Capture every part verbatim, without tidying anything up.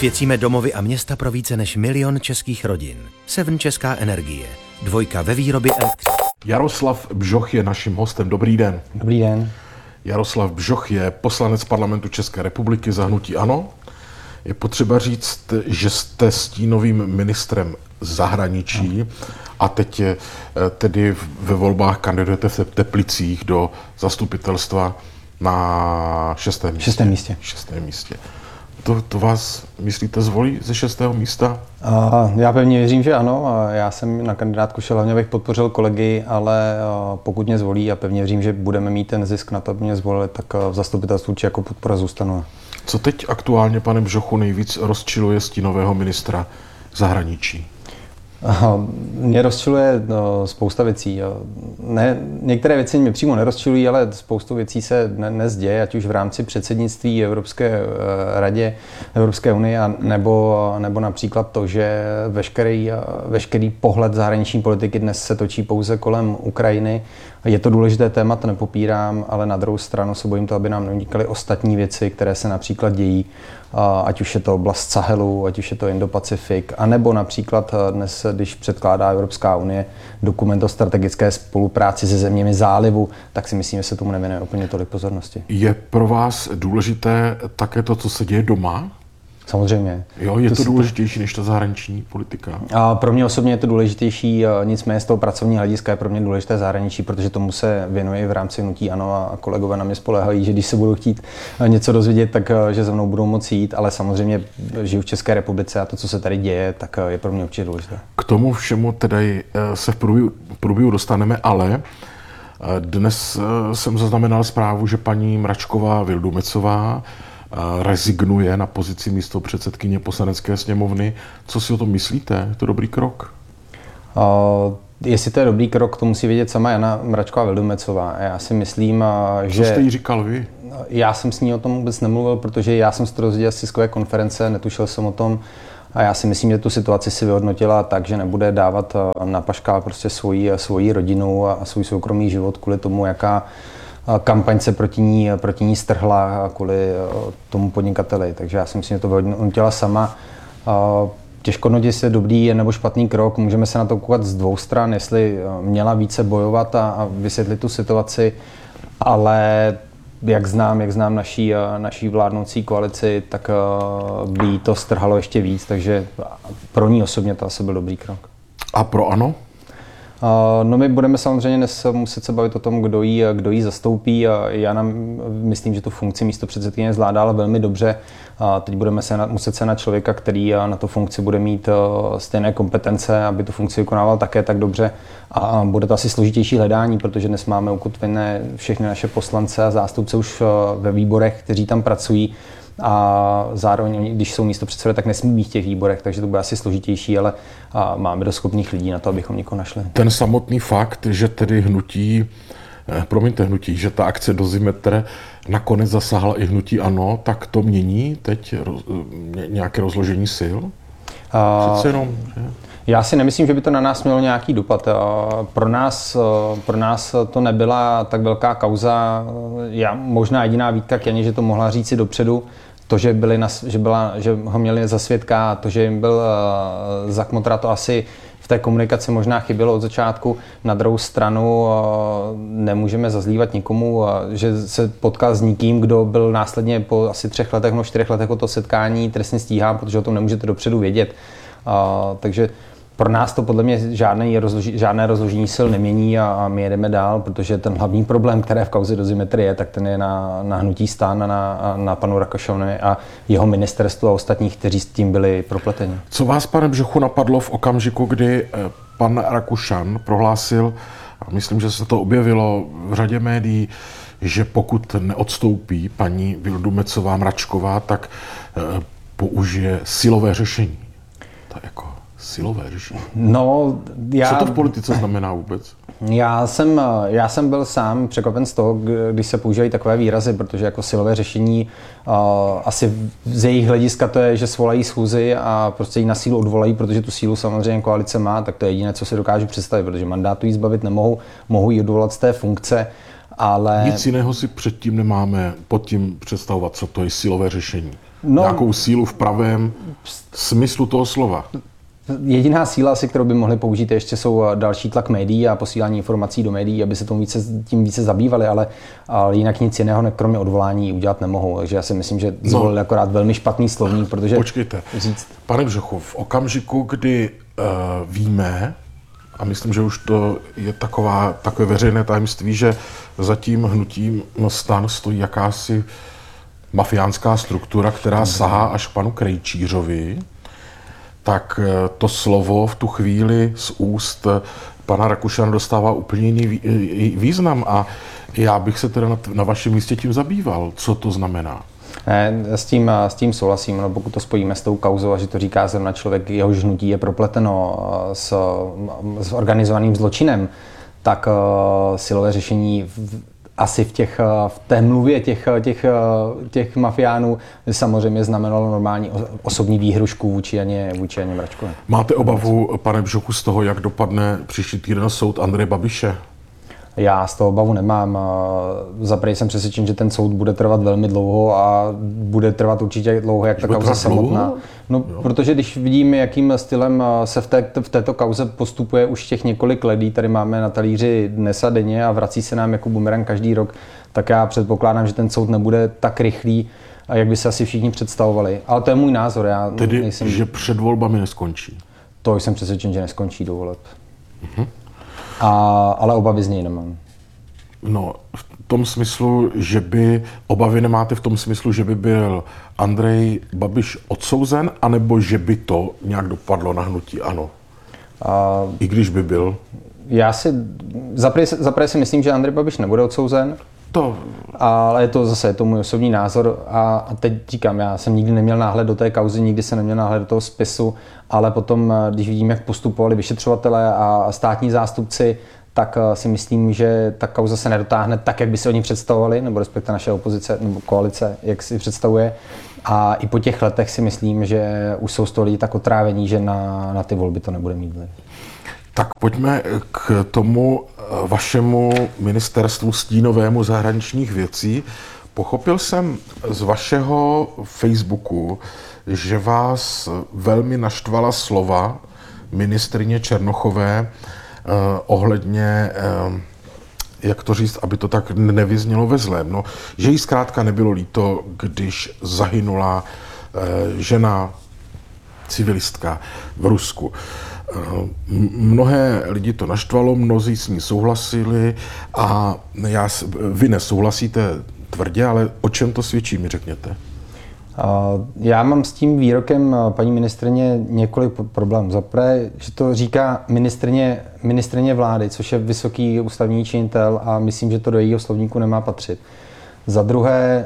Osvěcíme domovy a města pro více než milion českých rodin. Seven Česká energie. Dvojka ve výrobě elektřiny. Jaroslav Bžoch je naším hostem. Dobrý den. Dobrý den. Jaroslav Bžoch je poslanec Parlamentu České republiky za hnutí ANO. Je potřeba říct, že jste stínovým ministrem zahraničí a teď je, tedy ve volbách kandidujete v Teplicích do zastupitelstva na šestém místě. Šestém místě. Šestém místě. To, to vás, myslíte, zvolí ze šestého místa? Uh, já pevně věřím, že ano. Já jsem na kandidátku šel, hlavně abych podpořil kolegy, ale uh, pokud mě zvolí, a pevně věřím, že budeme mít ten zisk na to, aby mě zvolili, tak uh, v zastupitelstvu či jako podpora zůstanu. Co teď aktuálně, pane Bžochu, nejvíc rozčiluje stínového ministra zahraničí? Mě rozčiluje no, spousta věcí. Ne, některé věci mě přímo nerozčilují, ale spoustu věcí se dnes děje, ať už v rámci předsednictví Evropské radě, Evropské unie, nebo, nebo například to, že veškerý, veškerý pohled zahraniční politiky dnes se točí pouze kolem Ukrajiny. Je to důležité téma, to nepopírám, ale na druhou stranu se bojím to, aby nám nevznikaly ostatní věci, které se například dějí, ať už je to oblast Sahelu, ať už je to Indo-Pacific, anebo například dnes, když předkládá Evropská unie dokument o strategické spolupráci se zeměmi zálivu, tak si myslím, že se tomu nevěnuje úplně tolik pozornosti. Je pro vás důležité také to, co se děje doma? Samozřejmě. Jo, je to, to důležitější než ta zahraniční politika? A pro mě osobně je to důležitější, nicméně z toho pracovního hlediska je pro mě důležité zahraničí, protože tomu se věnuje i v rámci hnutí ANO a kolegové na mě spoléhají, že když se budou chtít něco dozvědět, tak že za mnou budou moci jít, ale samozřejmě žiju v České republice a to, co se tady děje, tak je pro mě určitě důležité. K tomu všemu tedy se v průběhu, v průběhu dostaneme, ale dnes jsem zaznamenal zprávu, že paní Mračková Vildumetzová rezignuje na pozici místopředsedkyně Poslanecké sněmovny. Co si o tom myslíte? Je to dobrý krok? Uh, jestli to je dobrý krok, to musí vědět sama Jana Mračková Vildumetzová. Já si myslím, že... Co jste jí říkal vy? Já jsem s ní o tom vůbec nemluvil, protože já jsem se to dozvěděl z tiskové konference, netušil jsem o tom. A já si myslím, že tu situaci si vyhodnotila tak, že nebude dávat na paškál prostě svoji, svoji rodinu a svůj soukromý život kvůli tomu, jaká kampaň se proti ní, proti ní strhla kvůli tomu podnikateli. Takže já si myslím, že to vyhodnotila sama. Těžko hodnotit, jestli je dobrý nebo špatný krok. Můžeme se na to koukat z dvou stran, jestli měla více bojovat a, a vysvětlit tu situaci, ale jak znám, jak znám naší, naší vládnoucí koalici, tak by to strhalo ještě víc, takže pro ní osobně to asi byl dobrý krok. A pro ANO? No my budeme samozřejmě dnes muset se bavit o tom, kdo jí, kdo jí zastoupí. Já nám, myslím, že tu funkci místopředsedkyně zvládala velmi dobře. Teď budeme se na, muset se na člověka, který na tu funkci bude mít stejné kompetence, aby tu funkci vykonával také tak dobře. A bude to asi složitější hledání, protože dnes máme ukotvené všechny naše poslance a zástupce už ve výborech, kteří tam pracují. A zároveň, když jsou místopředsedové, tak nesmí být v těch výborech, takže to bude asi složitější, ale máme dost schopných lidí na to, abychom někoho našli. Ten samotný fakt, že tedy hnutí, promiňte hnutí, že ta akce Dozimetr nakonec zasáhla i hnutí ANO, tak to mění teď roz, nějaké rozložení sil? Přece jenom, že? Já si nemyslím, že by to na nás mělo nějaký dopad. Pro nás, pro nás to nebyla tak velká kauza. Já, možná jediná výtka k Janě, že to mohla říci dopředu, to, že, byli na, že, byla, že ho měli za svědka a to, že jim byl za kmotra, to asi v té komunikaci možná chybělo od začátku. Na druhou stranu nemůžeme zazlívat nikomu, že se potkal s nikým, kdo byl následně po asi třech letech, no čtyřech letech o to setkání trestně stíhán, protože o tom nemůžete dopředu vědět. Takže pro nás to podle mě žádné rozložení, žádné rozložení sil nemění a, a my jedeme dál, protože ten hlavní problém, který v kauze Dozimetry je, tak ten je na, na hnutí STAN a na, na panu Rakušanovi a jeho ministerstvu a ostatních, kteří s tím byli propleteni. Co vás, pane Bžochu, napadlo v okamžiku, kdy pan Rakušan prohlásil, a myslím, že se to objevilo v řadě médií, že pokud neodstoupí paní Vildumetzová Mračková, tak použije silové řešení. To je jako silové řešení. No, já... Co to v politice znamená vůbec? Já jsem, já jsem byl sám překvapen z toho, když se používají takové výrazy, protože jako silové řešení uh, asi z jejich hlediska to je, že svolají schůzi a prostě ji na sílu odvolají, protože tu sílu samozřejmě koalice má, tak to je jediné, co si dokážu představit, protože mandátu jí zbavit nemohou, mohou ji odvolat z té funkce, ale... Nic jiného si předtím nemáme pod tím představovat, co to je silové řešení. no, nějakou sílu v pravém smyslu toho slova. Jediná síla, asi, kterou by mohli použít, ještě jsou další tlak médií a posílání informací do médií, aby se tomu více, tím více zabývali, ale, ale jinak nic jiného, kromě odvolání, udělat nemohou. Takže já si myslím, že zvolili no, akorát velmi špatný slovník, protože... Počkejte, říct... pane Bžochu, v okamžiku, kdy uh, víme, a myslím, že už to je taková, takové veřejné tajemství, že za tím hnutím STAN stojí jakási mafiánská struktura, která hmm. sahá až k panu Krejčířovi, tak to slovo v tu chvíli z úst pana Rakušana dostává úplně jiný význam a já bych se teda na vašem místě tím zabýval. Co to znamená? Ne, s tím, s tím souhlasím, no, pokud to spojíme s tou kauzou a že to říká zrovna člověk, jehož hnutí je propleteno s, s organizovaným zločinem, tak uh, silové řešení v, asi v, těch, v té mluvě těch, těch, těch mafiánů samozřejmě znamenalo normální osobní výhrušku vůči Janě, vůči Janě Mračkové. Máte obavu, pane Bžochu, z toho, jak dopadne příští týden soud Andreje Babiše? Já z toho obavu nemám. Zaprvé jsem přesvědčen, že ten soud bude trvat velmi dlouho a bude trvat určitě dlouho, jak ta kauza samotná. No, protože když vidíme, jakým stylem se v, té, v této kauze postupuje už těch několik let, tady máme na talíři dnes a denně a vrací se nám jako bumerang každý rok, tak já předpokládám, že ten soud nebude tak rychlý, jak by se asi všichni představovali. Ale to je můj názor. Já Tedy, nejsem... že před volbami neskončí? To jsem přesvědčen, že neskončí do voleb. Uh-huh. A, ale obavy z něj nemám. No, v tom smyslu, že by, obavy nemáte v tom smyslu, že by byl Andrej Babiš odsouzen, anebo že by to nějak dopadlo na hnutí ANO? A, I když by byl? Já si, zaprvé si myslím, že Andrej Babiš nebude odsouzen. To... Ale je to zase, je to můj osobní názor a, a teď říkám, já jsem nikdy neměl náhled do té kauzy, nikdy jsem neměl náhled do toho spisu, ale potom, když vidím, jak postupovali vyšetřovatelé a státní zástupci, tak si myslím, že ta kauza se nedotáhne tak, jak by si oni představovali, nebo respektive naše opozice nebo koalice, jak si představuje. A i po těch letech si myslím, že už jsou z toho lidi tak otrávení, že na, na ty volby to nebude mít vliv. Tak pojďme k tomu vašemu ministerstvu stínovému zahraničních věcí. Pochopil jsem z vašeho Facebooku, že vás velmi naštvala slova ministryně Černochové eh, ohledně, eh, jak to říct, aby to tak nevyznělo ve zlém, no, že jí zkrátka nebylo líto, když zahynula eh, žena civilistka v Rusku. Mnohé lidi to naštvalo, mnozí s ní souhlasili a já, vy nesouhlasíte tvrdě, ale o čem to svědčí, mi řekněte? Já mám s tím výrokem paní ministryně několik problémů. Za prvé, že to říká ministryně, ministryně vlády, což je vysoký ústavní činitel a myslím, že to do jejího slovníku nemá patřit. Za druhé,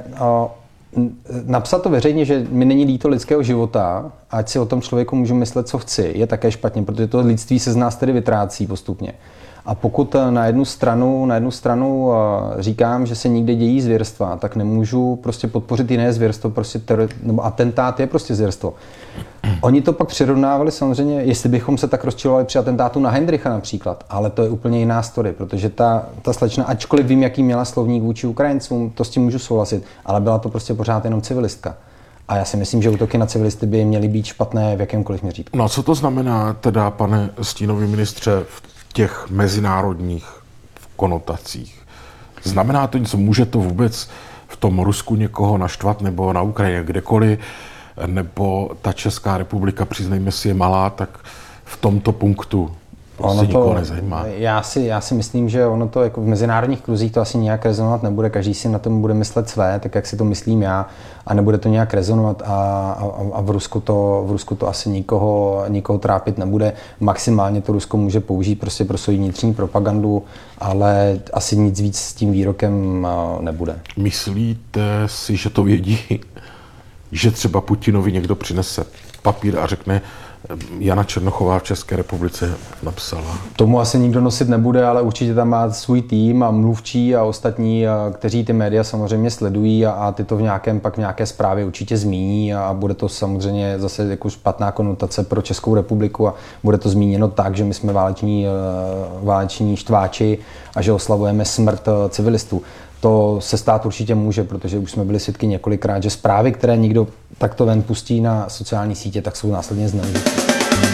napsat to veřejně, že mi není líto lidského života, ať si o tom člověku můžu myslet, co chci, je také špatně, protože to lidství se z nás tedy vytrácí postupně. A pokud na jednu stranu, na jednu stranu říkám, že se nikde dějí zvěrstva, tak nemůžu prostě podpořit jiné zvěrstvo, prostě teror, nebo atentát je prostě zvěrstvo. Oni to pak přirovnávali samozřejmě, jestli bychom se tak rozčilovali při atentátu na Hendricha například, ale to je úplně jiná story, protože ta, ta slečna, ačkoliv vím, jaký měla slovník vůči Ukrajincům, to s tím můžu souhlasit, ale byla to prostě pořád jenom civilistka. A já si myslím, že útoky na civilisty by měly být špatné v jakémkoliv měřítku. No a co to znamená teda, pane stínový ministře, v těch mezinárodních konotacích? Znamená to něco? Může to vůbec v tom Rusku někoho naštvat, nebo na Ukrajině kdekoliv, nebo ta Česká republika, přiznejme si, je malá, tak v tomto punktu ono to nikoho nezajímá. Já si, já si myslím, že ono to jako v mezinárodních kruzích to asi nějak rezonovat nebude, každý si na tom bude myslet své, tak jak si to myslím já, a nebude to nějak rezonovat a, a, a v, Rusku to, v Rusku to asi nikoho, nikoho trápit nebude. Maximálně to Rusko může použít prostě pro svou vnitřní propagandu, ale asi nic víc s tím výrokem nebude. Myslíte si, že to vědí, že třeba Putinovi někdo přinese papír a řekne, Jana Černochová v České republice napsala? Tomu asi nikdo nosit nebude, ale určitě tam má svůj tým a mluvčí a ostatní, kteří ty média samozřejmě sledují a, a ty to v nějakém, pak v nějaké zprávě určitě zmíní a bude to samozřejmě zase jako špatná konotace pro Českou republiku a bude to zmíněno tak, že my jsme váleční, váleční štváči a že oslavujeme smrt civilistů. to se stát určitě může, protože už jsme byli svědky několikrát, že zprávy, které někdo takto ven pustí na sociální sítě, tak jsou následně zneužity.